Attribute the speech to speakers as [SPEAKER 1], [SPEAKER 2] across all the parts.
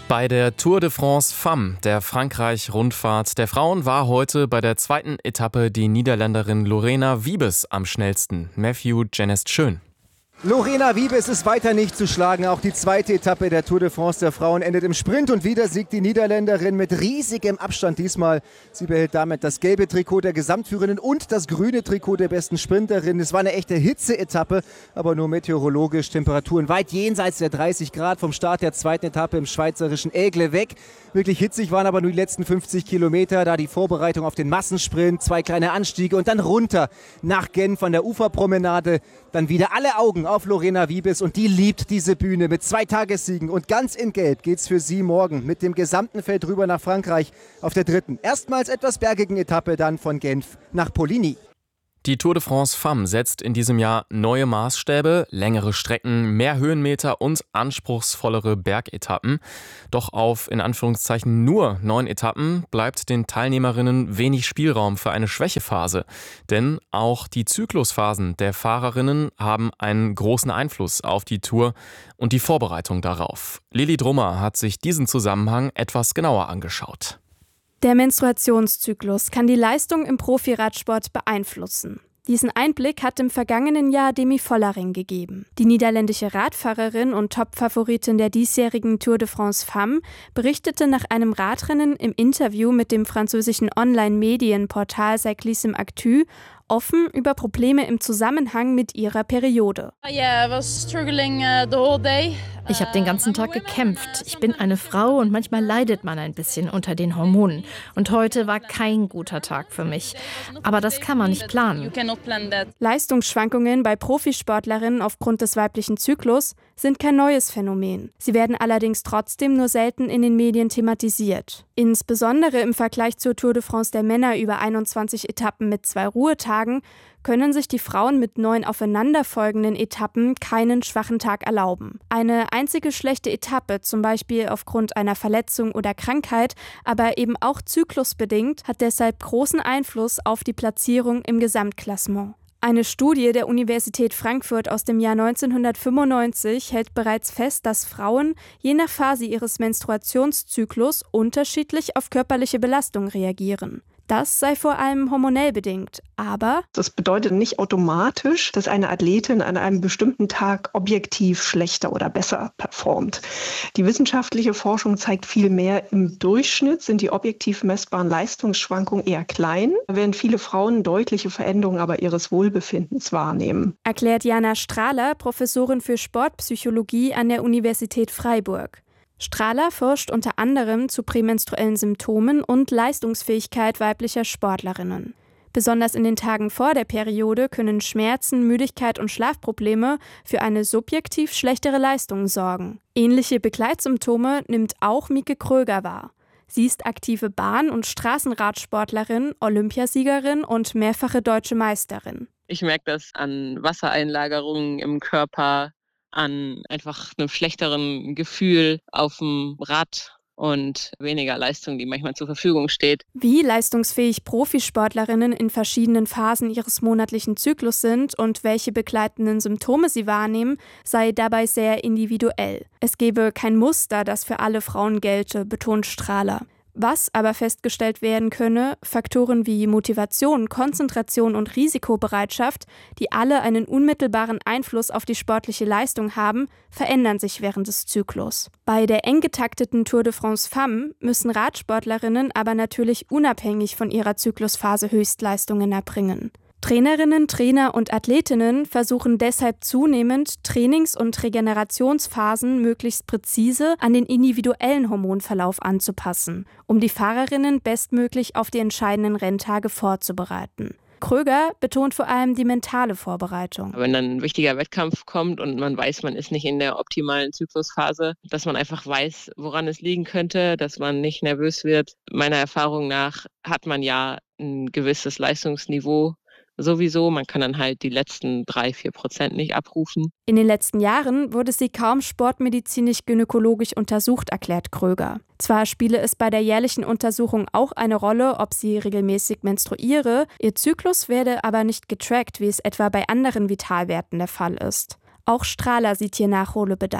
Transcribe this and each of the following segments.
[SPEAKER 1] Bei der Tour de France Femmes, der Frankreich-Rundfahrt der Frauen, war heute bei der zweiten Etappe die Niederländerin Lorena Wiebes am schnellsten. Matthew Jennest-Schön.
[SPEAKER 2] Lorena Wiebes ist weiter nicht zu schlagen. Auch die zweite Etappe der Tour de France der Frauen endet im Sprint und wieder siegt die Niederländerin mit riesigem Abstand diesmal. Sie behält damit das gelbe Trikot der Gesamtführenden und das grüne Trikot der besten Sprinterin. Es war eine echte Hitze-Etappe, aber nur meteorologisch. Temperaturen weit jenseits der 30 Grad vom Start der zweiten Etappe im schweizerischen Aigle weg. Wirklich hitzig waren aber nur die letzten 50 Kilometer, da die Vorbereitung auf den Massensprint, 2 kleine Anstiege und dann runter nach Genf an der Uferpromenade. Dann wieder alle Augen auf Lorena Wiebes und die liebt diese Bühne mit 2 Tagessiegen und ganz in Gelb geht's für sie morgen mit dem gesamten Feld rüber nach Frankreich auf der dritten, erstmals etwas bergigen Etappe dann von Genf nach Poligny.
[SPEAKER 1] Die Tour de France Femmes setzt in diesem Jahr neue Maßstäbe, längere Strecken, mehr Höhenmeter und anspruchsvollere Bergetappen. Doch auf in Anführungszeichen nur 9 Etappen bleibt den Teilnehmerinnen wenig Spielraum für eine Schwächephase. Denn auch die Zyklusphasen der Fahrerinnen haben einen großen Einfluss auf die Tour und die Vorbereitung darauf. Lili Drummer hat sich diesen Zusammenhang etwas genauer angeschaut.
[SPEAKER 3] Der Menstruationszyklus kann die Leistung im Profiradsport beeinflussen. Diesen Einblick hat im vergangenen Jahr Demi Vollering gegeben. Die niederländische Radfahrerin und Top-Favoritin der diesjährigen Tour de France Femmes berichtete nach einem Radrennen im Interview mit dem französischen Online-Medienportal Cyclisme Actu offen über Probleme im Zusammenhang mit ihrer Periode.
[SPEAKER 4] Ich habe den ganzen Tag gekämpft. Ich bin eine Frau und manchmal leidet man ein bisschen unter den Hormonen. Und heute war kein guter Tag für mich. Aber das kann man nicht planen.
[SPEAKER 3] Leistungsschwankungen bei Profisportlerinnen aufgrund des weiblichen Zyklus sind kein neues Phänomen. Sie werden allerdings trotzdem nur selten in den Medien thematisiert. Insbesondere im Vergleich zur Tour de France der Männer über 21 Etappen mit 2 Ruhetagen können sich die Frauen mit 9 aufeinanderfolgenden Etappen keinen schwachen Tag erlauben. Eine einzige schlechte Etappe, zum Beispiel aufgrund einer Verletzung oder Krankheit, aber eben auch zyklusbedingt, hat deshalb großen Einfluss auf die Platzierung im Gesamtklassement. Eine Studie der Universität Frankfurt aus dem Jahr 1995 hält bereits fest, dass Frauen je nach Phase ihres Menstruationszyklus unterschiedlich auf körperliche Belastung reagieren. Das sei vor allem hormonell bedingt, aber
[SPEAKER 5] das bedeutet nicht automatisch, dass eine Athletin an einem bestimmten Tag objektiv schlechter oder besser performt. Die wissenschaftliche Forschung zeigt vielmehr, im Durchschnitt sind die objektiv messbaren Leistungsschwankungen eher klein, während viele Frauen deutliche Veränderungen aber ihres Wohlbefindens wahrnehmen.
[SPEAKER 3] Erklärt Jana Strahler, Professorin für Sportpsychologie an der Universität Freiburg. Strahler forscht unter anderem zu prämenstruellen Symptomen und Leistungsfähigkeit weiblicher Sportlerinnen. Besonders in den Tagen vor der Periode können Schmerzen, Müdigkeit und Schlafprobleme für eine subjektiv schlechtere Leistung sorgen. Ähnliche Begleitsymptome nimmt auch Mieke Kröger wahr. Sie ist aktive Bahn- und Straßenradsportlerin, Olympiasiegerin und mehrfache deutsche Meisterin.
[SPEAKER 6] Ich merke das an Wassereinlagerungen im Körper, an einfach einem schlechteren Gefühl auf dem Rad und weniger Leistung, die manchmal zur Verfügung steht.
[SPEAKER 3] Wie leistungsfähig Profisportlerinnen in verschiedenen Phasen ihres monatlichen Zyklus sind und welche begleitenden Symptome sie wahrnehmen, sei dabei sehr individuell. Es gebe kein Muster, das für alle Frauen gelte, betont Strahler. Was aber festgestellt werden könne, Faktoren wie Motivation, Konzentration und Risikobereitschaft, die alle einen unmittelbaren Einfluss auf die sportliche Leistung haben, verändern sich während des Zyklus. Bei der eng getakteten Tour de France Femmes müssen Radsportlerinnen aber natürlich unabhängig von ihrer Zyklusphase Höchstleistungen erbringen. Trainerinnen, Trainer und Athletinnen versuchen deshalb zunehmend, Trainings- und Regenerationsphasen möglichst präzise an den individuellen Hormonverlauf anzupassen, um die Fahrerinnen bestmöglich auf die entscheidenden Renntage vorzubereiten. Kröger betont vor allem die mentale Vorbereitung.
[SPEAKER 6] Wenn dann ein wichtiger Wettkampf kommt und man weiß, man ist nicht in der optimalen Zyklusphase, dass man einfach weiß, woran es liegen könnte, dass man nicht nervös wird. Meiner Erfahrung nach hat man ja ein gewisses Leistungsniveau sowieso. Man kann dann halt die letzten 3-4% nicht abrufen.
[SPEAKER 3] In den letzten Jahren wurde sie kaum sportmedizinisch-gynäkologisch untersucht, erklärt Kröger. Zwar spiele es bei der jährlichen Untersuchung auch eine Rolle, ob sie regelmäßig menstruiere, ihr Zyklus werde aber nicht getrackt, wie es etwa bei anderen Vitalwerten der Fall ist. Auch Strahler sieht hier Nachholbedarf.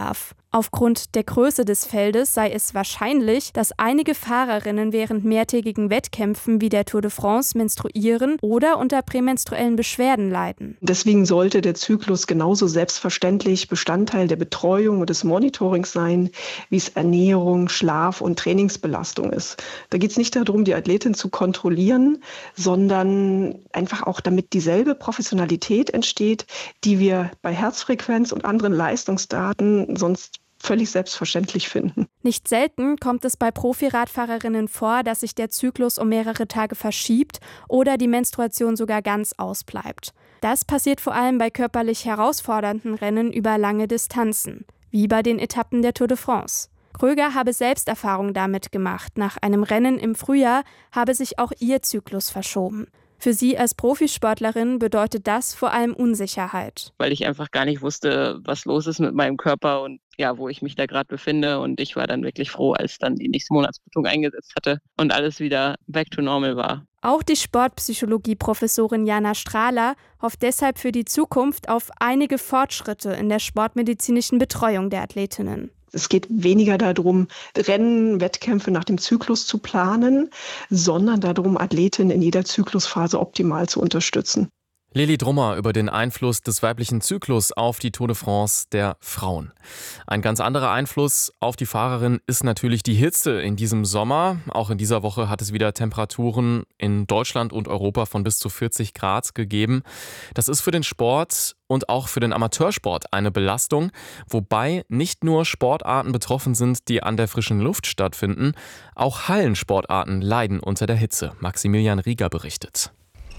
[SPEAKER 3] Aufgrund der Größe des Feldes sei es wahrscheinlich, dass einige Fahrerinnen während mehrtägigen Wettkämpfen wie der Tour de France menstruieren oder unter prämenstruellen Beschwerden leiden.
[SPEAKER 5] Deswegen sollte der Zyklus genauso selbstverständlich Bestandteil der Betreuung und des Monitorings sein, wie es Ernährung, Schlaf und Trainingsbelastung ist. Da geht es nicht darum, die Athletin zu kontrollieren, sondern einfach auch, damit dieselbe Professionalität entsteht, die wir bei Herzfrequenz und anderen Leistungsdaten sonst völlig selbstverständlich finden.
[SPEAKER 3] Nicht selten kommt es bei Profiradfahrerinnen vor, dass sich der Zyklus um mehrere Tage verschiebt oder die Menstruation sogar ganz ausbleibt. Das passiert vor allem bei körperlich herausfordernden Rennen über lange Distanzen, wie bei den Etappen der Tour de France. Kröger habe selbst Erfahrung damit gemacht. Nach einem Rennen im Frühjahr habe sich auch ihr Zyklus verschoben. Für sie als Profisportlerin bedeutet das vor allem Unsicherheit.
[SPEAKER 6] Weil ich einfach gar nicht wusste, was los ist mit meinem Körper und ja, wo ich mich da gerade befinde. Und ich war dann wirklich froh, als dann die nächste Monatsblutung eingesetzt hatte und alles wieder back to normal war.
[SPEAKER 3] Auch die Sportpsychologie-Professorin Jana Strahler hofft deshalb für die Zukunft auf einige Fortschritte in der sportmedizinischen Betreuung der Athletinnen.
[SPEAKER 5] Es geht weniger darum, Rennen, Wettkämpfe nach dem Zyklus zu planen, sondern darum, Athletinnen in jeder Zyklusphase optimal zu unterstützen.
[SPEAKER 1] Lili Drummer über den Einfluss des weiblichen Zyklus auf die Tour de France der Frauen. Ein ganz anderer Einfluss auf die Fahrerin ist natürlich die Hitze in diesem Sommer. Auch in dieser Woche hat es wieder Temperaturen in Deutschland und Europa von bis zu 40 Grad gegeben. Das ist für den Sport und auch für den Amateursport eine Belastung, wobei nicht nur Sportarten betroffen sind, die an der frischen Luft stattfinden. Auch Hallensportarten leiden unter der Hitze. Maximilian Rieger berichtet.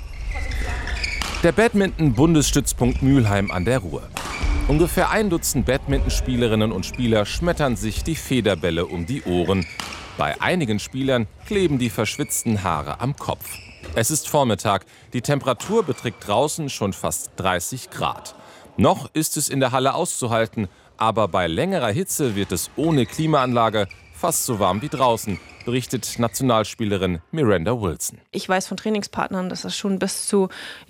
[SPEAKER 7] Der Badminton-Bundesstützpunkt Mülheim an der Ruhr. Ungefähr 1 Dutzend Badmintonspielerinnen und Spieler schmettern sich die Federbälle um die Ohren. Bei einigen Spielern kleben die verschwitzten Haare am Kopf. Es ist Vormittag. Die Temperatur beträgt draußen schon fast 30 Grad. Noch ist es in der Halle auszuhalten, aber bei längerer Hitze wird es ohne Klimaanlage fast so warm wie draußen, berichtet Nationalspielerin Miranda Wilson.
[SPEAKER 8] Ich weiß von Trainingspartnern, dass es schon bis zu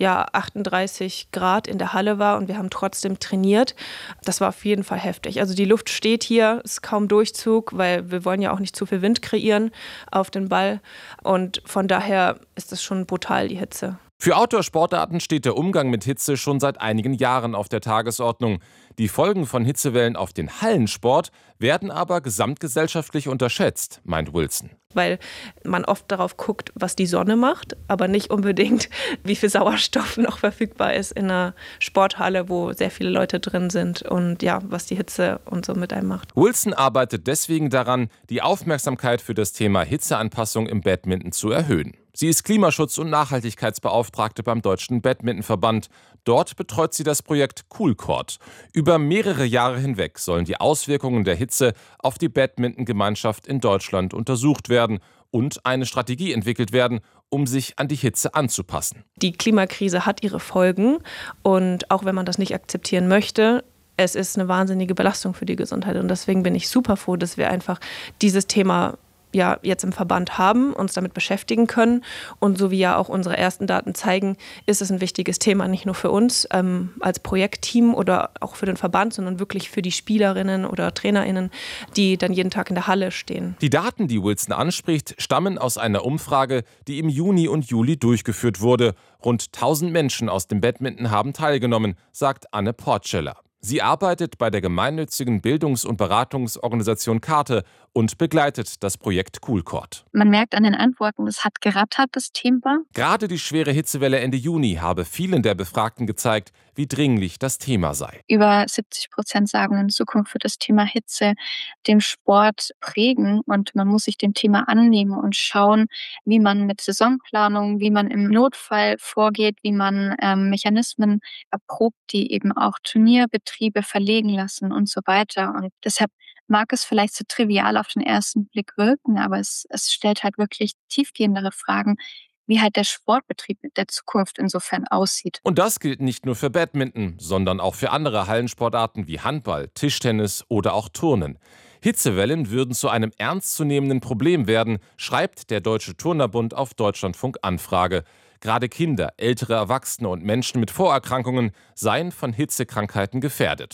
[SPEAKER 8] 38 Grad in der Halle war und wir haben trotzdem trainiert. Das war auf jeden Fall heftig. Also die Luft steht hier, ist kaum Durchzug, weil wir wollen ja auch nicht zu viel Wind kreieren auf den Ball. Und von daher ist es schon brutal, die Hitze.
[SPEAKER 7] Für Outdoor-Sportarten steht der Umgang mit Hitze schon seit einigen Jahren auf der Tagesordnung. Die Folgen von Hitzewellen auf den Hallensport werden aber gesamtgesellschaftlich unterschätzt, meint Wilson.
[SPEAKER 8] Weil man oft darauf guckt, was die Sonne macht, aber nicht unbedingt, wie viel Sauerstoff noch verfügbar ist in einer Sporthalle, wo sehr viele Leute drin sind und ja, was die Hitze und so mit einem macht.
[SPEAKER 7] Wilson arbeitet deswegen daran, die Aufmerksamkeit für das Thema Hitzeanpassung im Badminton zu erhöhen. Sie ist Klimaschutz- und Nachhaltigkeitsbeauftragte beim Deutschen Badmintonverband. Dort betreut sie das Projekt Cool Court. Über mehrere Jahre hinweg sollen die Auswirkungen der Hitze auf die Badmintongemeinschaft in Deutschland untersucht werden und eine Strategie entwickelt werden, um sich an die Hitze anzupassen.
[SPEAKER 8] Die Klimakrise hat ihre Folgen und auch wenn man das nicht akzeptieren möchte, es ist eine wahnsinnige Belastung für die Gesundheit und deswegen bin ich super froh, dass wir einfach dieses Thema jetzt im Verband haben, uns damit beschäftigen können. Und so wie ja auch unsere ersten Daten zeigen, ist es ein wichtiges Thema, nicht nur für uns als Projektteam oder auch für den Verband, sondern wirklich für die Spielerinnen oder TrainerInnen, die dann jeden Tag in der Halle stehen.
[SPEAKER 7] Die Daten, die Wilson anspricht, stammen aus einer Umfrage, die im Juni und Juli durchgeführt wurde. Rund 1000 Menschen aus dem Badminton haben teilgenommen, sagt Anne Portscheller. Sie arbeitet bei der gemeinnützigen Bildungs- und Beratungsorganisation Karte und begleitet das Projekt Cool Court.
[SPEAKER 9] Man merkt an den Antworten, es hat gerattert, das Thema.
[SPEAKER 7] Gerade die schwere Hitzewelle Ende Juni habe vielen der Befragten gezeigt, wie dringlich das Thema sei.
[SPEAKER 9] Über 70% sagen, in Zukunft wird das Thema Hitze den Sport prägen und man muss sich dem Thema annehmen und schauen, wie man mit Saisonplanung, wie man im Notfall vorgeht, wie man Mechanismen erprobt, die eben auch Turnierbetriebe verlegen lassen und so weiter. Und deshalb mag es vielleicht so trivial auf den ersten Blick wirken, aber es stellt halt wirklich tiefgehendere Fragen, wie halt der Sportbetrieb der Zukunft insofern aussieht.
[SPEAKER 7] Und das gilt nicht nur für Badminton, sondern auch für andere Hallensportarten wie Handball, Tischtennis oder auch Turnen. Hitzewellen würden zu einem ernstzunehmenden Problem werden, schreibt der Deutsche Turnerbund auf Deutschlandfunk Anfrage. Gerade Kinder, ältere Erwachsene und Menschen mit Vorerkrankungen seien von Hitzekrankheiten gefährdet.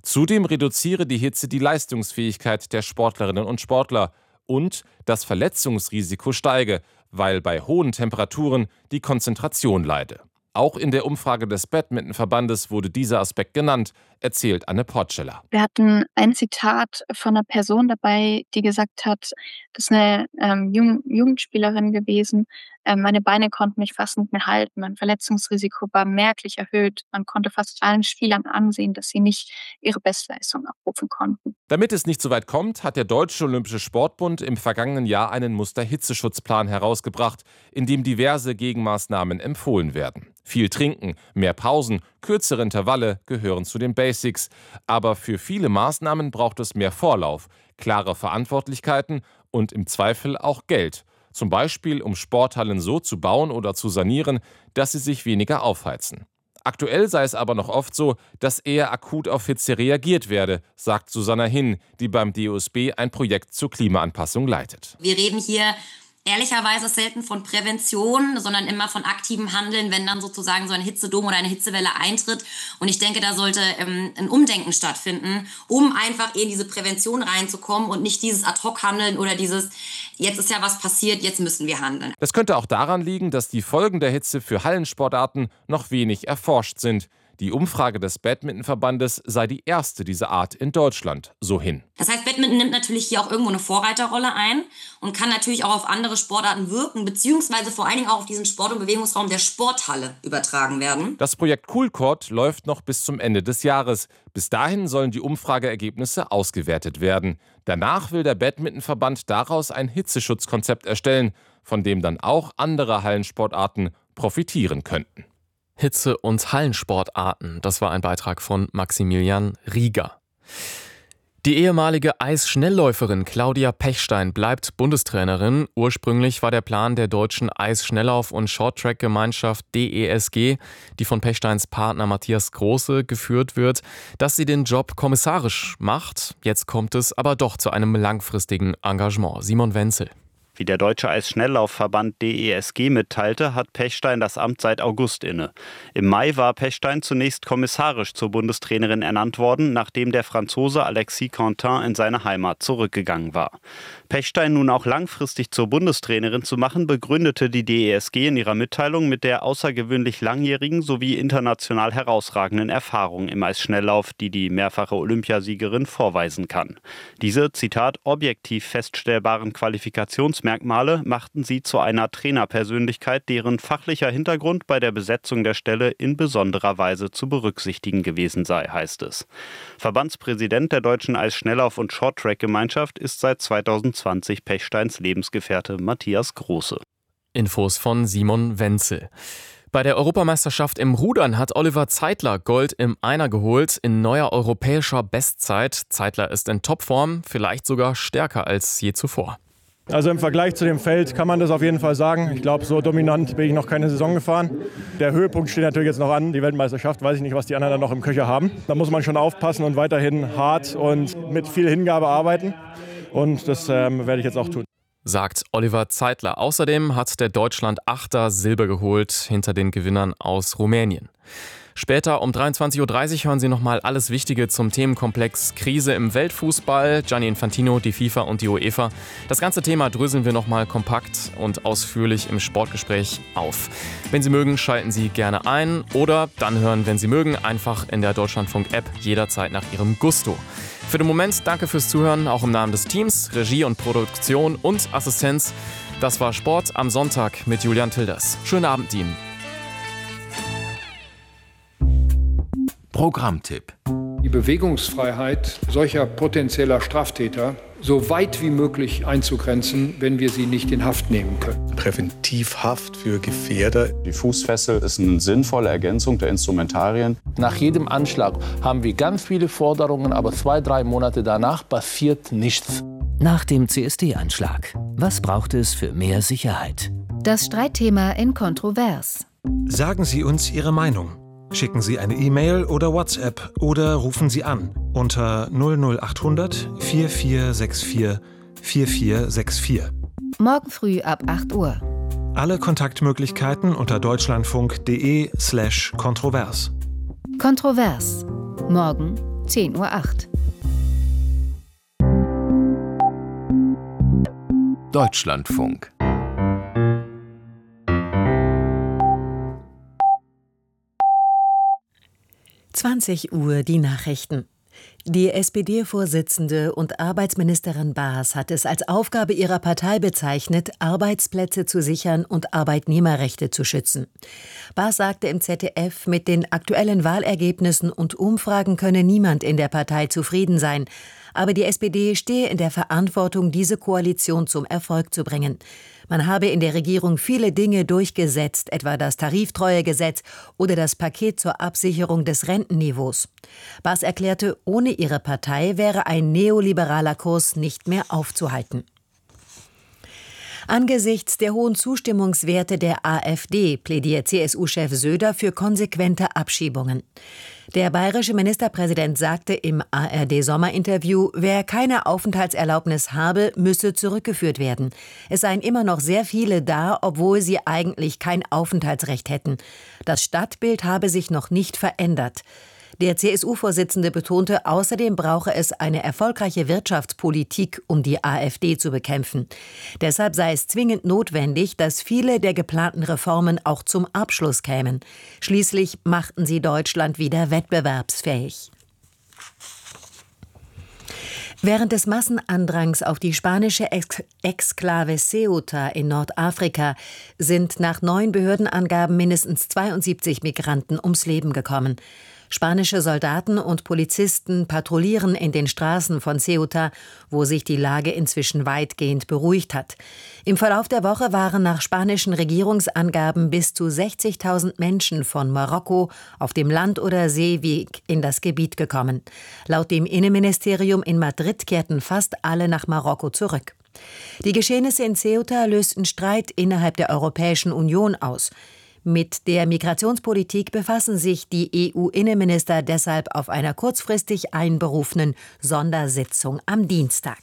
[SPEAKER 7] Zudem reduziere die Hitze die Leistungsfähigkeit der Sportlerinnen und Sportler und das Verletzungsrisiko steige, weil bei hohen Temperaturen die Konzentration leide. Auch in der Umfrage des Badmintonverbandes wurde dieser Aspekt genannt, erzählt Anne Portscheller.
[SPEAKER 9] Wir hatten ein Zitat von einer Person dabei, die gesagt hat, das ist eine Jugendspielerin gewesen. Meine Beine konnten mich fast nicht mehr halten. Mein Verletzungsrisiko war merklich erhöht. Man konnte fast allen Spielern ansehen, dass sie nicht ihre Bestleistung abrufen konnten.
[SPEAKER 7] Damit es nicht so weit kommt, hat der Deutsche Olympische Sportbund im vergangenen Jahr einen Muster-Hitzeschutzplan herausgebracht, in dem diverse Gegenmaßnahmen empfohlen werden. Viel trinken, mehr Pausen, kürzere Intervalle gehören zu den Basics. Aber für viele Maßnahmen braucht es mehr Vorlauf, klare Verantwortlichkeiten und im Zweifel auch Geld. Zum Beispiel, um Sporthallen so zu bauen oder zu sanieren, dass sie sich weniger aufheizen. Aktuell sei es aber noch oft so, dass eher akut auf Hitze reagiert werde, sagt Susanna Hinn, die beim DOSB ein Projekt zur Klimaanpassung leitet.
[SPEAKER 10] Wir reden hier ehrlicherweise selten von Prävention, sondern immer von aktivem Handeln, wenn dann sozusagen so ein Hitzedom oder eine Hitzewelle eintritt. Und ich denke, da sollte ein Umdenken stattfinden, um einfach in diese Prävention reinzukommen und nicht dieses Ad-Hoc-Handeln oder dieses, jetzt ist ja was passiert, jetzt müssen wir handeln.
[SPEAKER 7] Das könnte auch daran liegen, dass die Folgen der Hitze für Hallensportarten noch wenig erforscht sind. Die Umfrage des Badmintonverbandes sei die erste dieser Art in Deutschland, so Hinn.
[SPEAKER 10] Das heißt, Badminton nimmt natürlich hier auch irgendwo eine Vorreiterrolle ein und kann natürlich auch auf andere Sportarten wirken, beziehungsweise vor allen Dingen auch auf diesen Sport- und Bewegungsraum der Sporthalle übertragen werden.
[SPEAKER 7] Das Projekt Cool Court läuft noch bis zum Ende des Jahres. Bis dahin sollen die Umfrageergebnisse ausgewertet werden. Danach will der Badmintonverband daraus ein Hitzeschutzkonzept erstellen, von dem dann auch andere Hallensportarten profitieren könnten.
[SPEAKER 1] Hitze- und Hallensportarten, das war ein Beitrag von Maximilian Rieger. Die ehemalige Eisschnellläuferin Claudia Pechstein bleibt Bundestrainerin. Ursprünglich war der Plan der deutschen Eisschnelllauf- und Shorttrack-Gemeinschaft DESG, die von Pechsteins Partner Matthias Große geführt wird, dass sie den Job kommissarisch macht. Jetzt kommt es aber doch zu einem langfristigen Engagement. Simon Wenzel.
[SPEAKER 11] Wie der Deutsche Eisschnelllaufverband DESG mitteilte, hat Pechstein das Amt seit August inne. Im Mai war Pechstein zunächst kommissarisch zur Bundestrainerin ernannt worden, nachdem der Franzose Alexis Quentin in seine Heimat zurückgegangen war. Pechstein nun auch langfristig zur Bundestrainerin zu machen, begründete die DESG in ihrer Mitteilung mit der außergewöhnlich langjährigen sowie international herausragenden Erfahrung im Eisschnelllauf, die die mehrfache Olympiasiegerin vorweisen kann. Diese, Zitat, objektiv feststellbaren Qualifikationsmerkmale machten sie zu einer Trainerpersönlichkeit, deren fachlicher Hintergrund bei der Besetzung der Stelle in besonderer Weise zu berücksichtigen gewesen sei, heißt es. Verbandspräsident der Deutschen Eisschnelllauf- und Shorttrack-Gemeinschaft ist seit 2020 Pechsteins Lebensgefährte Matthias Große.
[SPEAKER 1] Infos von Simon Wenzel. Bei der Europameisterschaft im Rudern hat Oliver Zeitler Gold im Einer geholt in neuer europäischer Bestzeit. Zeitler ist in Topform, vielleicht sogar stärker als je zuvor.
[SPEAKER 12] Also im Vergleich zu dem Feld kann man das auf jeden Fall sagen. Ich glaube, so dominant bin ich noch keine Saison gefahren. Der Höhepunkt steht natürlich jetzt noch an, die Weltmeisterschaft. Weiß ich nicht, was die anderen dann noch im Köcher haben. Da muss man schon aufpassen und weiterhin hart und mit viel Hingabe arbeiten. Und das werde ich jetzt auch tun.
[SPEAKER 1] Sagt Oliver Zeitler. Außerdem hat der Deutschland-Achter Silber geholt hinter den Gewinnern aus Rumänien. Später um 23.30 Uhr hören Sie nochmal alles Wichtige zum Themenkomplex Krise im Weltfußball. Gianni Infantino, die FIFA und die UEFA. Das ganze Thema dröseln wir nochmal kompakt und ausführlich im Sportgespräch auf. Wenn Sie mögen, schalten Sie gerne ein oder dann hören, wenn Sie mögen, einfach in der Deutschlandfunk-App jederzeit nach Ihrem Gusto. Für den Moment danke fürs Zuhören, auch im Namen des Teams, Regie und Produktion und Assistenz. Das war Sport am Sonntag mit Julian Tilders. Schönen Abend Ihnen.
[SPEAKER 13] Programmtipp.
[SPEAKER 14] Die Bewegungsfreiheit solcher potenzieller Straftäter so weit wie möglich einzugrenzen, wenn wir sie nicht in Haft nehmen können.
[SPEAKER 15] Präventivhaft für Gefährder. Die Fußfessel ist eine sinnvolle Ergänzung der Instrumentarien.
[SPEAKER 16] Nach jedem Anschlag haben wir ganz viele Forderungen, aber 2-3 Monate danach passiert nichts.
[SPEAKER 17] Nach dem CSD-Anschlag. Was braucht es für mehr Sicherheit?
[SPEAKER 18] Das Streitthema in Kontrovers.
[SPEAKER 19] Sagen Sie uns Ihre Meinung. Schicken Sie eine E-Mail oder WhatsApp oder rufen Sie an unter 00800 4464 4464.
[SPEAKER 18] Morgen früh ab 8 Uhr.
[SPEAKER 19] Alle Kontaktmöglichkeiten unter deutschlandfunk.de/kontrovers.
[SPEAKER 18] Kontrovers. Morgen 10:08 Uhr.
[SPEAKER 13] Deutschlandfunk.
[SPEAKER 20] Uhr die Nachrichten. Die SPD-Vorsitzende und Arbeitsministerin Baas hat es als Aufgabe ihrer Partei bezeichnet, Arbeitsplätze zu sichern und Arbeitnehmerrechte zu schützen. Baas sagte im ZDF, mit den aktuellen Wahlergebnissen und Umfragen könne niemand in der Partei zufrieden sein. Aber die SPD stehe in der Verantwortung, diese Koalition zum Erfolg zu bringen. Man habe in der Regierung viele Dinge durchgesetzt, etwa das Tariftreuegesetz oder das Paket zur Absicherung des Rentenniveaus. Baas erklärte, ohne ihre Partei wäre ein neoliberaler Kurs nicht mehr aufzuhalten. Angesichts der hohen Zustimmungswerte der AfD plädiert CSU-Chef Söder für konsequente Abschiebungen. Der bayerische Ministerpräsident sagte im ARD-Sommerinterview, wer keine Aufenthaltserlaubnis habe, müsse zurückgeführt werden. Es seien immer noch sehr viele da, obwohl sie eigentlich kein Aufenthaltsrecht hätten. Das Stadtbild habe sich noch nicht verändert. Der CSU-Vorsitzende betonte, außerdem brauche es eine erfolgreiche Wirtschaftspolitik, um die AfD zu bekämpfen. Deshalb sei es zwingend notwendig, dass viele der geplanten Reformen auch zum Abschluss kämen. Schließlich machten sie Deutschland wieder wettbewerbsfähig. Während des Massenandrangs auf die spanische Exklave Ceuta in Nordafrika sind nach neuen Behördenangaben mindestens 72 Migranten ums Leben gekommen. Spanische Soldaten und Polizisten patrouillieren in den Straßen von Ceuta, wo sich die Lage inzwischen weitgehend beruhigt hat. Im Verlauf der Woche waren nach spanischen Regierungsangaben bis zu 60.000 Menschen von Marokko auf dem Land- oder Seeweg in das Gebiet gekommen. Laut dem Innenministerium in Madrid kehrten fast alle nach Marokko zurück. Die Geschehnisse in Ceuta lösten Streit innerhalb der Europäischen Union aus. Mit der Migrationspolitik befassen sich die EU-Innenminister deshalb auf einer kurzfristig einberufenen Sondersitzung am Dienstag.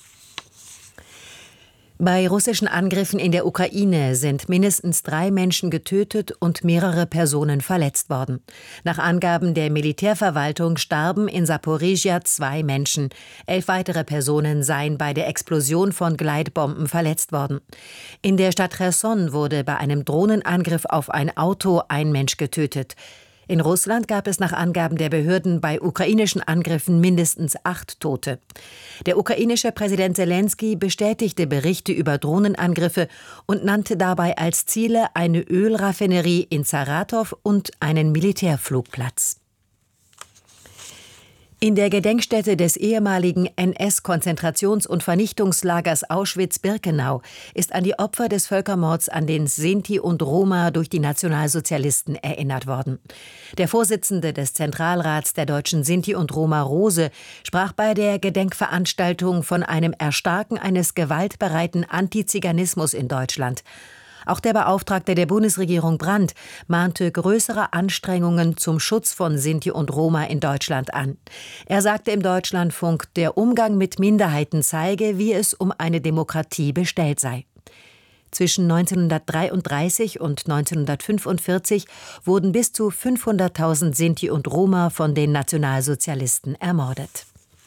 [SPEAKER 20] Bei russischen Angriffen in der Ukraine sind mindestens 3 Menschen getötet und mehrere Personen verletzt worden. Nach Angaben der Militärverwaltung starben in Saporizhia 2 Menschen. 11 weitere Personen seien bei der Explosion von Gleitbomben verletzt worden. In der Stadt Cherson wurde bei einem Drohnenangriff auf ein Auto ein Mensch getötet. In Russland gab es nach Angaben der Behörden bei ukrainischen Angriffen mindestens 8 Tote. Der ukrainische Präsident Selenskyj bestätigte Berichte über Drohnenangriffe und nannte dabei als Ziele eine Ölraffinerie in Saratow und einen Militärflugplatz. In der Gedenkstätte des ehemaligen NS-Konzentrations- und Vernichtungslagers Auschwitz-Birkenau ist an die Opfer des Völkermords an den Sinti und Roma durch die Nationalsozialisten erinnert worden. Der Vorsitzende des Zentralrats der deutschen Sinti und Roma, Rose, sprach bei der Gedenkveranstaltung von einem Erstarken eines gewaltbereiten Antiziganismus in Deutschland. Auch der Beauftragte der Bundesregierung Brandt mahnte größere Anstrengungen zum Schutz von Sinti und Roma in Deutschland an. Er sagte im Deutschlandfunk, der Umgang mit Minderheiten zeige, wie es um eine Demokratie bestellt sei. Zwischen 1933 und 1945 wurden bis zu 500.000 Sinti und Roma von den Nationalsozialisten ermordet.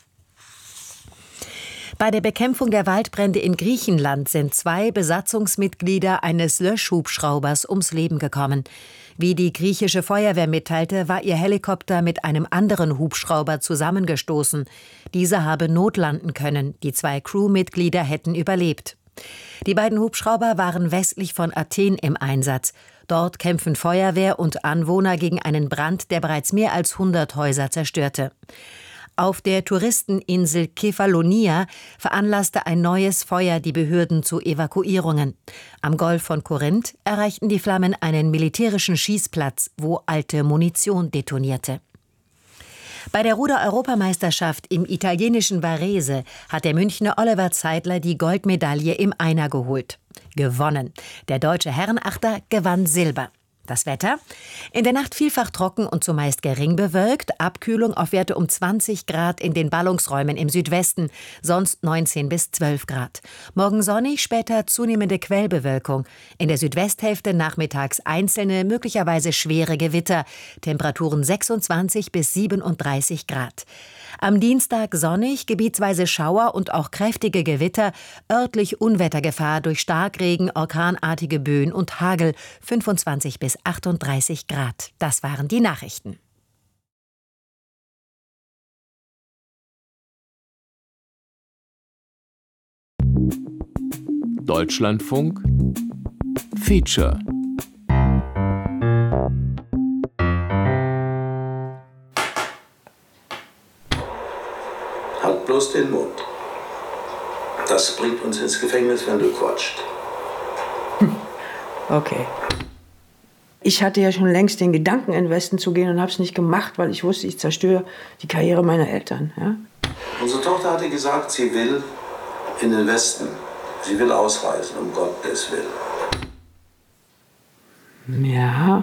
[SPEAKER 20] Bei der Bekämpfung der Waldbrände in Griechenland sind 2 Besatzungsmitglieder eines Löschhubschraubers ums Leben gekommen. Wie die griechische Feuerwehr mitteilte, war ihr Helikopter mit einem anderen Hubschrauber zusammengestoßen. Dieser habe notlanden können. Die 2 Crewmitglieder hätten überlebt. Die beiden Hubschrauber waren westlich von Athen im Einsatz. Dort kämpfen Feuerwehr und Anwohner gegen einen Brand, der bereits mehr als 100 Häuser zerstörte. Auf der Touristeninsel Kefalonia veranlasste ein neues Feuer die Behörden zu Evakuierungen. Am Golf von Korinth erreichten die Flammen einen militärischen Schießplatz, wo alte Munition detonierte. Bei der Ruder-Europameisterschaft im italienischen Varese hat der Münchner Oliver Zeidler die Goldmedaille im Einer geholt. Gewonnen. Der deutsche Herrenachter gewann Silber. Das Wetter? In der Nacht vielfach trocken und zumeist gering bewölkt. Abkühlung auf Werte um 20 Grad in den Ballungsräumen im Südwesten, sonst 19 bis 12 Grad. Morgen sonnig, später zunehmende Quellbewölkung. In der Südwesthälfte nachmittags einzelne, möglicherweise schwere Gewitter. Temperaturen 26 bis 37 Grad. Am Dienstag sonnig, gebietsweise Schauer und auch kräftige Gewitter, örtlich Unwettergefahr durch Starkregen, orkanartige Böen und Hagel, 25 bis 38 Grad. Das waren die Nachrichten.
[SPEAKER 13] Deutschlandfunk Feature.
[SPEAKER 21] Halt bloß den Mund. Das bringt uns ins Gefängnis, wenn du quatscht.
[SPEAKER 22] Okay. Ich hatte ja schon längst den Gedanken, in den Westen zu gehen und habe es nicht gemacht, weil ich wusste, ich zerstöre die Karriere meiner Eltern. Ja?
[SPEAKER 21] Unsere Tochter hatte gesagt, sie will in den Westen. Sie will ausreisen, um Gottes Willen.
[SPEAKER 22] Ja.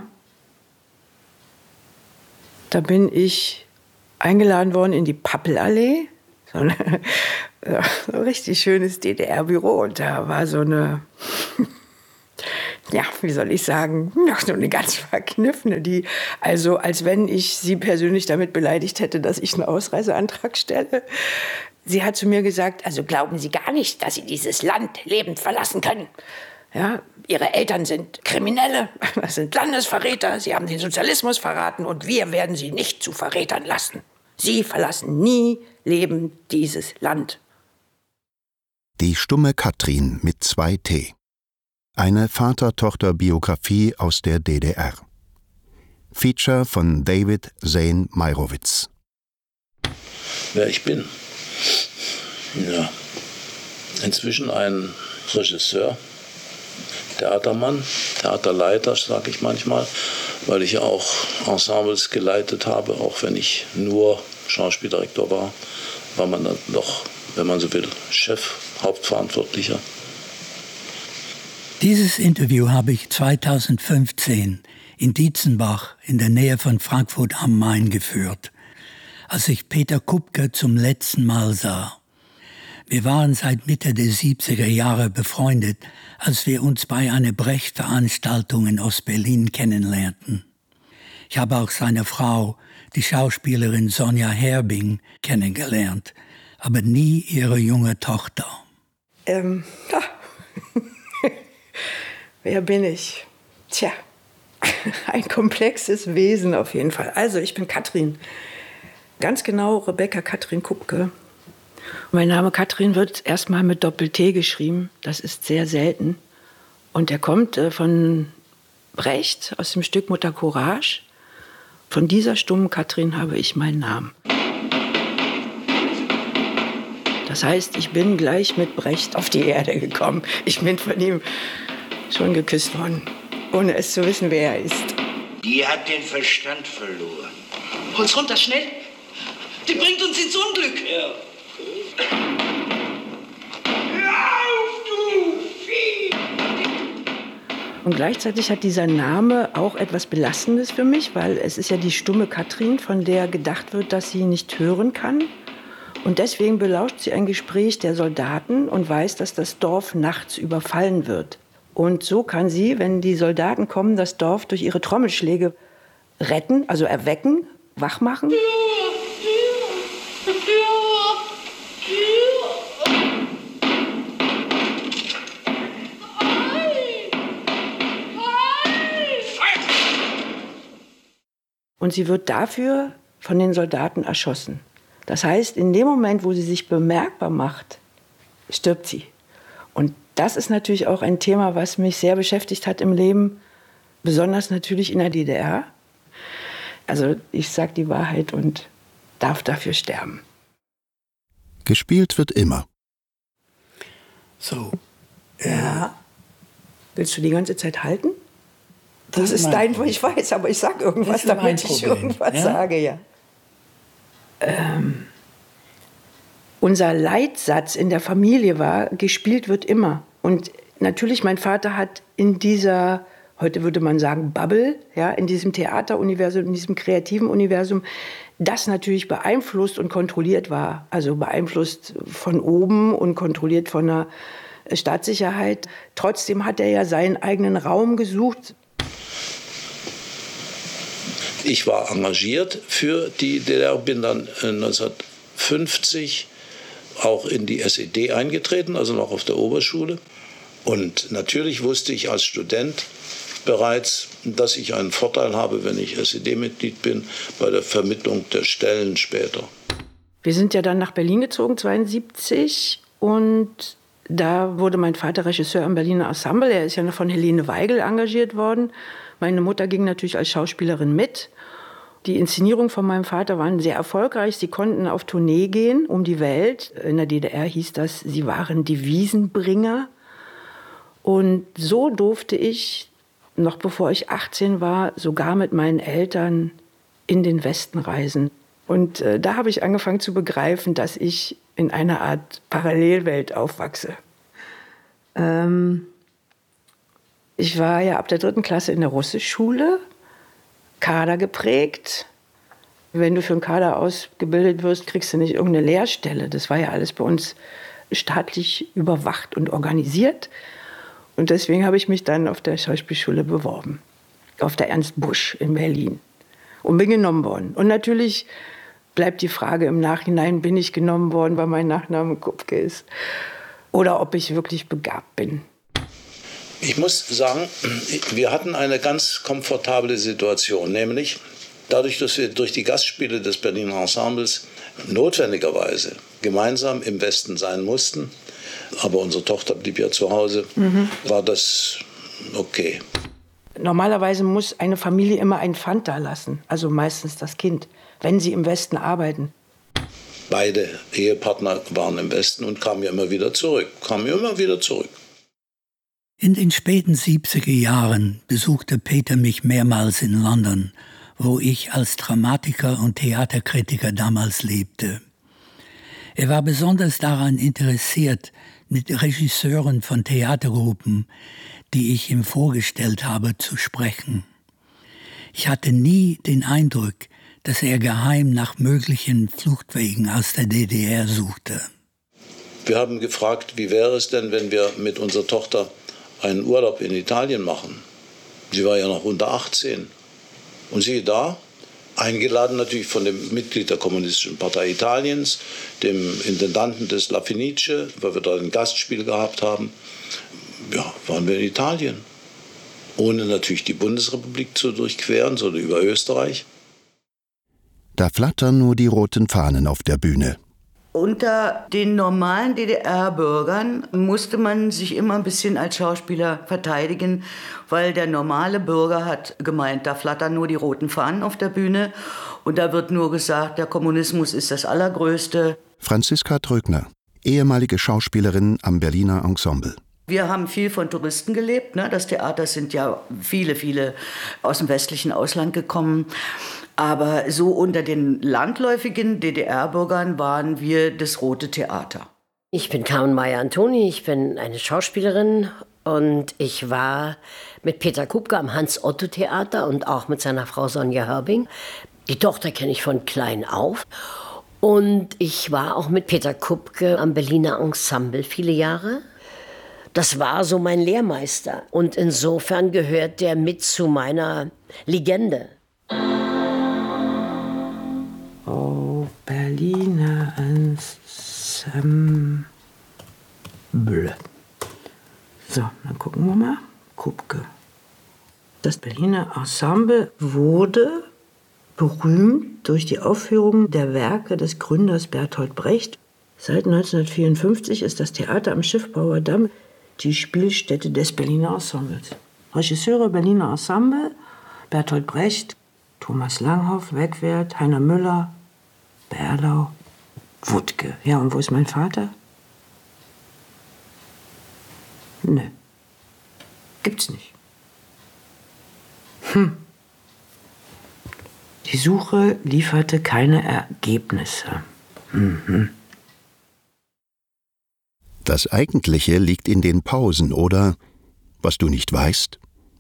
[SPEAKER 22] Da bin ich eingeladen worden in die Pappelallee. So ein richtig schönes DDR-Büro. Und da war so eine, ja, wie soll ich sagen, noch so eine ganz verkniffene, die, also als wenn ich sie persönlich damit beleidigt hätte, dass ich einen Ausreiseantrag stelle. Sie hat zu mir gesagt, also glauben Sie gar nicht, dass Sie dieses Land lebend verlassen können. Ja, Ihre Eltern sind Kriminelle, das sind Landesverräter, Sie haben den Sozialismus verraten und wir werden Sie nicht zu Verrätern lassen. Sie verlassen nie lebend dieses Land.
[SPEAKER 23] Die stumme Katrin mit 2 T. Eine Vater-Tochter-Biografie aus der DDR. Feature von David Zane Meirowitz.
[SPEAKER 24] Wer ich bin? Ja, inzwischen ein Regisseur, Theatermann, Theaterleiter, sage ich manchmal, weil ich auch Ensembles geleitet habe, auch wenn ich nur Schauspieldirektor war man dann doch, wenn man so will, Chef, Hauptverantwortlicher.
[SPEAKER 25] Dieses Interview habe ich 2015 in Dietzenbach in der Nähe von Frankfurt am Main geführt, als ich Peter Kupke zum letzten Mal sah. Wir waren seit Mitte der 70er Jahre befreundet, als wir uns bei einer Brecht-Veranstaltung in Ostberlin kennenlernten. Ich habe auch seine Frau, die Schauspielerin Sonja Herbing, kennengelernt, aber nie ihre junge Tochter.
[SPEAKER 22] Wer bin ich? Tja, ein komplexes Wesen auf jeden Fall. Also, ich bin Katrin. Ganz genau Rebecca Katrin Kupke. Mein Name Katrin wird erstmal mit Doppel-T geschrieben. Das ist sehr selten. Und der kommt von Brecht aus dem Stück Mutter Courage. Von dieser stummen Katrin habe ich meinen Namen. Das heißt, ich bin gleich mit Brecht auf die Erde gekommen. Ich bin von ihm schon geküsst worden, ohne es zu wissen, wer er ist.
[SPEAKER 21] Die hat den Verstand verloren.
[SPEAKER 26] Hol's runter, schnell! Die bringt uns ins Unglück!
[SPEAKER 21] Ja. Lauf, du Vieh!
[SPEAKER 22] Und gleichzeitig hat dieser Name auch etwas Belastendes für mich, weil es ist ja die stumme Katrin, von der gedacht wird, dass sie nicht hören kann. Und deswegen belauscht sie ein Gespräch der Soldaten und weiß, dass das Dorf nachts überfallen wird. Und so kann sie, wenn die Soldaten kommen, das Dorf durch ihre Trommelschläge retten, also erwecken, wachmachen. Und sie wird dafür von den Soldaten erschossen. Das heißt, in dem Moment, wo sie sich bemerkbar macht, stirbt sie. Und das ist natürlich auch ein Thema, was mich sehr beschäftigt hat im Leben, besonders natürlich in der DDR. Also ich sage die Wahrheit und darf dafür sterben.
[SPEAKER 23] Gespielt wird immer.
[SPEAKER 22] So. Ja. Willst du die ganze Zeit halten? Das ist dein, ich weiß, aber ich sage irgendwas, damit ich irgendwas sage, ja. Unser Leitsatz in der Familie war, gespielt wird immer. Und natürlich, mein Vater hat in dieser heute würde man sagen Bubble, ja, in diesem Theateruniversum, in diesem kreativen Universum, das natürlich beeinflusst und kontrolliert war. Also beeinflusst von oben und kontrolliert von der Staatssicherheit. Trotzdem hat er ja seinen eigenen Raum gesucht.
[SPEAKER 24] Ich war engagiert für die DDR, bin dann 1950 auch in die SED eingetreten, also noch auf der Oberschule. Und natürlich wusste ich als Student bereits, dass ich einen Vorteil habe, wenn ich SED-Mitglied bin, bei der Vermittlung der Stellen später.
[SPEAKER 22] Wir sind ja dann nach Berlin gezogen, 1972. Und da wurde mein Vater Regisseur am Berliner Ensemble. Er ist ja noch von Helene Weigel engagiert worden. Meine Mutter ging natürlich als Schauspielerin mit. Die Inszenierungen von meinem Vater waren sehr erfolgreich. Sie konnten auf Tournee gehen um die Welt. In der DDR hieß das, sie waren die Wiesenbringer. Und so durfte ich, noch bevor ich 18 war, sogar mit meinen Eltern in den Westen reisen. Und da habe ich angefangen zu begreifen, dass ich in einer Art Parallelwelt aufwachse. Ich war ja ab der 3. Klasse in der Russischschule, Kader geprägt. Wenn du für einen Kader ausgebildet wirst, kriegst du nicht irgendeine Lehrstelle. Das war ja alles bei uns staatlich überwacht und organisiert. Und deswegen habe ich mich dann auf der Schauspielschule beworben, auf der Ernst Busch in Berlin, und bin genommen worden. Und natürlich bleibt die Frage im Nachhinein, bin ich genommen worden, weil mein Nachname Kupke ist, oder ob ich wirklich begabt bin.
[SPEAKER 24] Ich muss sagen, wir hatten eine ganz komfortable Situation, nämlich dadurch, dass wir durch die Gastspiele des Berliner Ensembles notwendigerweise gemeinsam im Westen sein mussten, aber unsere Tochter blieb ja zu Hause, war das okay.
[SPEAKER 22] Normalerweise muss eine Familie immer ein Pfand da lassen, also meistens das Kind, wenn sie im Westen arbeiten.
[SPEAKER 24] Beide Ehepartner waren im Westen und kamen ja immer wieder zurück.
[SPEAKER 25] In den späten 70er Jahren besuchte Peter mich mehrmals in London, wo ich als Dramatiker und Theaterkritiker damals lebte. Er war besonders daran interessiert, mit Regisseuren von Theatergruppen, die ich ihm vorgestellt habe, zu sprechen. Ich hatte nie den Eindruck, dass er geheim nach möglichen Fluchtwegen aus der DDR suchte.
[SPEAKER 24] Wir haben gefragt, wie wäre es denn, wenn wir mit unserer Tochter einen Urlaub in Italien machen. Sie war ja noch unter 18. Und siehe da, eingeladen natürlich von dem Mitglied der Kommunistischen Partei Italiens, dem Intendanten des La Fenice, weil wir da ein Gastspiel gehabt haben. Ja, waren wir in Italien. Ohne natürlich die Bundesrepublik zu durchqueren, sondern über Österreich.
[SPEAKER 23] Da flattern nur die roten Fahnen auf der Bühne.
[SPEAKER 2] Unter den normalen DDR-Bürgern musste man sich immer ein bisschen als Schauspieler verteidigen, weil der normale Bürger hat gemeint, da flattern nur die roten Fahnen auf der Bühne und da wird nur gesagt, der Kommunismus ist das Allergrößte.
[SPEAKER 23] Franziska Trögner, ehemalige Schauspielerin am Berliner Ensemble.
[SPEAKER 2] Wir haben viel von Touristen gelebt, ne? Das Theater sind ja viele aus dem westlichen Ausland gekommen. Aber so unter den landläufigen DDR-Bürgern waren wir das Rote Theater.
[SPEAKER 3] Ich bin Carmen Meyer-Antoni, ich bin eine Schauspielerin und ich war mit Peter Kupke am Hans-Otto-Theater und auch mit seiner Frau Sonja Hörbing. Die Tochter kenne ich von klein auf. Und ich war auch mit Peter Kupke am Berliner Ensemble viele Jahre. Das war so mein Lehrmeister und insofern gehört der mit zu meiner Legende.
[SPEAKER 22] Oh, Berliner Ensemble. So, dann gucken wir mal. Kupke. Das Berliner Ensemble wurde berühmt durch die Aufführung der Werke des Gründers Bertolt Brecht. Seit 1954 ist das Theater am Schiffbauer Damm die Spielstätte des Berliner Ensembles. Regisseure Berliner Ensemble: Bertolt Brecht, Thomas Langhoff, Wegwert, Heiner Müller, Berlau, Wuttke. Ja, und wo ist mein Vater? Nö. Gibt's nicht. Die Suche lieferte keine Ergebnisse.
[SPEAKER 23] Das Eigentliche liegt in den Pausen oder, was du nicht weißt,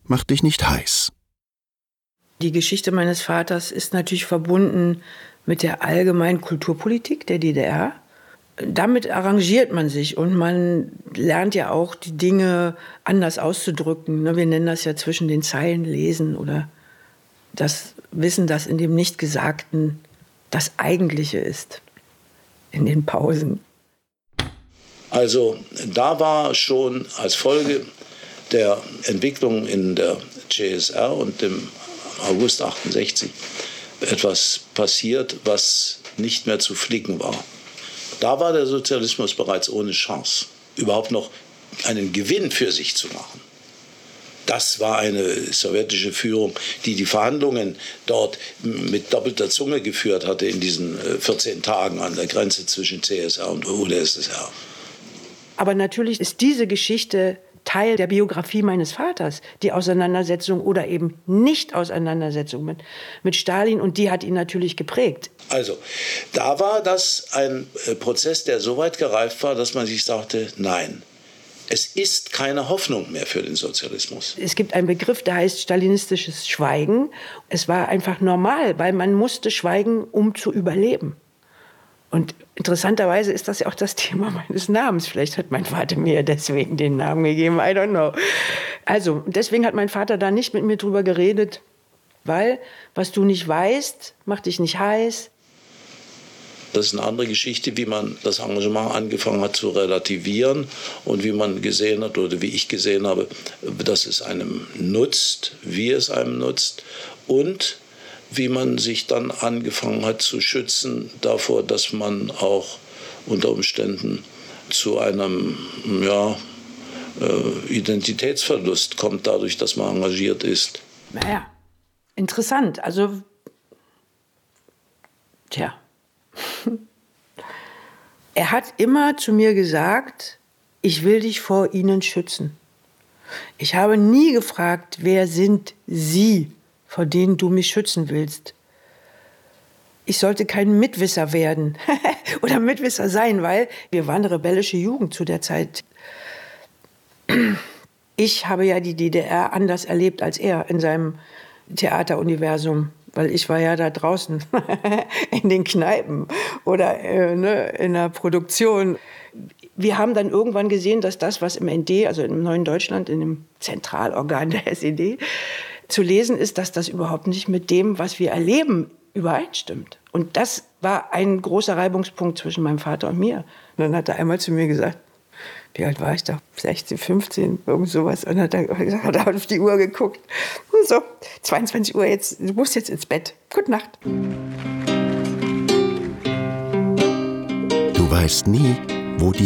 [SPEAKER 23] macht dich nicht heiß.
[SPEAKER 22] Die Geschichte meines Vaters ist natürlich verbunden mit der allgemeinen Kulturpolitik der DDR. Damit arrangiert man sich und man lernt ja auch, die Dinge anders auszudrücken. Wir nennen das ja zwischen den Zeilen lesen oder das Wissen, das in dem Nichtgesagten das Eigentliche ist, in den Pausen.
[SPEAKER 24] Also da war schon als Folge der Entwicklung in der CSR und im August 68 etwas passiert, was nicht mehr zu flicken war. Da war der Sozialismus bereits ohne Chance, überhaupt noch einen Gewinn für sich zu machen. Das war eine sowjetische Führung, die die Verhandlungen dort mit doppelter Zunge geführt hatte in diesen 14 Tagen an der Grenze zwischen CSR und UdSSR.
[SPEAKER 22] Aber natürlich ist diese Geschichte Teil der Biografie meines Vaters, die Auseinandersetzung oder eben Nicht-Auseinandersetzung mit Stalin, und die hat ihn natürlich geprägt.
[SPEAKER 24] Also, da war das ein Prozess, der so weit gereift war, dass man sich sagte, nein, es ist keine Hoffnung mehr für den Sozialismus.
[SPEAKER 22] Es gibt einen Begriff, der heißt stalinistisches Schweigen. Es war einfach normal, weil man musste schweigen, um zu überleben. Und interessanterweise ist das ja auch das Thema meines Namens. Vielleicht hat mein Vater mir deswegen den Namen gegeben, I don't know. Also, deswegen hat mein Vater da nicht mit mir drüber geredet, weil was du nicht weißt, macht dich nicht heiß.
[SPEAKER 24] Das ist eine andere Geschichte, wie man das Engagement angefangen hat zu relativieren und wie man gesehen hat oder wie ich gesehen habe, dass es einem nutzt, wie es einem nutzt und wie man sich dann angefangen hat zu schützen davor, dass man auch unter Umständen zu einem Identitätsverlust kommt, dadurch, dass man engagiert ist.
[SPEAKER 22] Naja, interessant. Also, er hat immer zu mir gesagt, ich will dich vor ihnen schützen. Ich habe nie gefragt, wer sind Sie, vor denen du mich schützen willst. Ich sollte kein Mitwisser werden oder Mitwisser sein, weil wir waren eine rebellische Jugend zu der Zeit. Ich habe ja die DDR anders erlebt als er in seinem Theateruniversum, weil ich war ja da draußen in den Kneipen oder in der Produktion. Wir haben dann irgendwann gesehen, dass das, was im ND, also im Neuen Deutschland, in dem Zentralorgan der SED, zu lesen ist, dass das überhaupt nicht mit dem, was wir erleben, übereinstimmt. Und das war ein großer Reibungspunkt zwischen meinem Vater und mir. Und dann hat er einmal zu mir gesagt, wie alt war ich da? 16, 15, irgend sowas. Und hat er auf die Uhr geguckt. So, 22 Uhr, jetzt, du musst jetzt ins Bett. Gute Nacht.
[SPEAKER 23] Du weißt nie, wo die